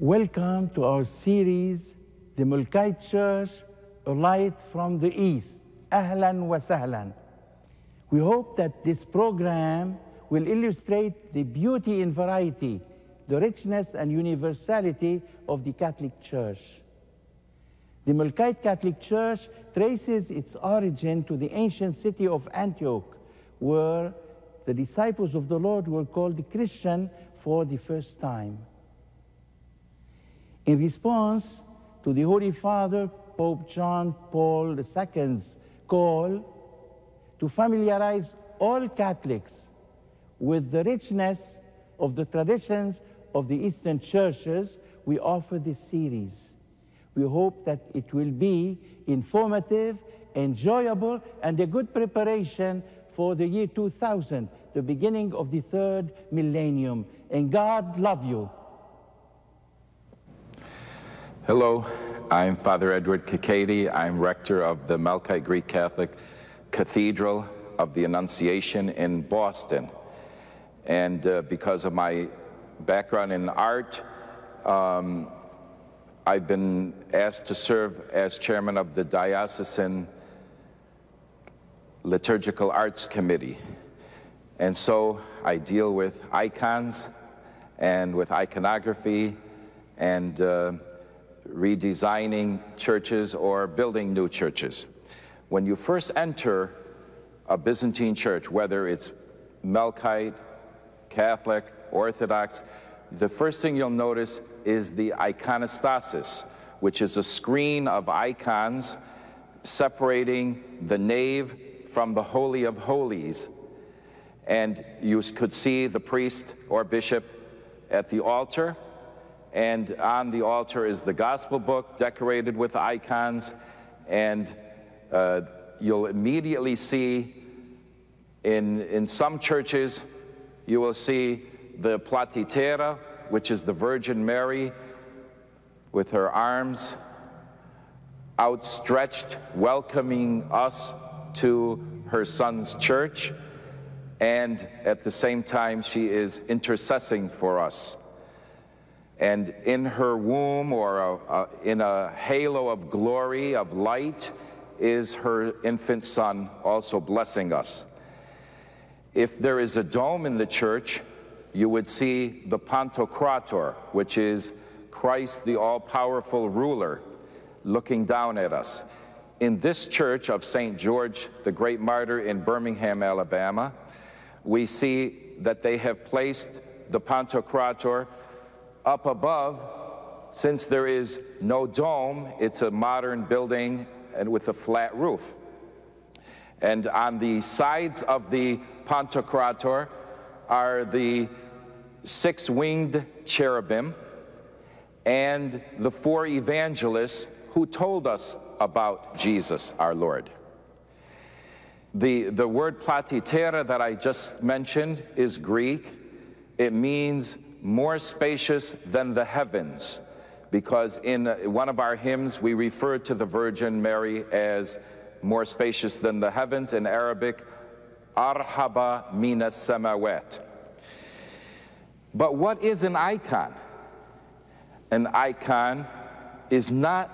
Welcome to our series, The Mulkite Church, A Light from the East. Ahlan wa sahlan. We hope that this program will illustrate the beauty and variety, the richness and universality of the Catholic Church. The Mulkite Catholic Church traces its origin to the ancient city of Antioch, where the disciples of the Lord were called Christian for the first time. In response to the Holy Father, Pope John Paul II's call to familiarize all Catholics with the richness of the traditions of the Eastern churches, we offer this series. We hope that it will be informative, enjoyable, and a good preparation for the year 2000, the beginning of the third millennium. And God love you. Hello, I'm Father Edward Kikady. I'm rector of the Melkite Greek Catholic Cathedral of the Annunciation in Boston. And because of my background in art, I've been asked to serve as chairman of the Diocesan Liturgical Arts Committee. And so I deal with icons and with iconography and redesigning churches or building new churches. When you first enter a Byzantine church, whether it's Melkite, Catholic, Orthodox, the first thing you'll notice is the iconostasis, which is a screen of icons separating the nave from the Holy of Holies. And you could see the priest or bishop at the altar, and on the altar is the gospel book decorated with icons, and you'll immediately see in some churches you will see the Platitera, which is the Virgin Mary with her arms outstretched, welcoming us to her son's church, and at the same time she is intercessing for us. And in her womb, or in a halo of glory, of light, is her infant son also blessing us. If there is a dome in the church, you would see the Pantocrator, which is Christ, the all-powerful ruler, looking down at us. In this church of St. George, the great martyr in Birmingham, Alabama, we see that they have placed the Pantocrator up above. Since there is no dome, it's a modern building and with a flat roof. And on the sides of the Pantocrator are the 6-winged cherubim and the 4 evangelists who told us about Jesus, our Lord. The word platitera that I just mentioned is Greek. It means more spacious than the heavens, because in one of our hymns we refer to the Virgin Mary as more spacious than the heavens, in Arabic, arhaba mina samawat. But what is an icon? An icon is not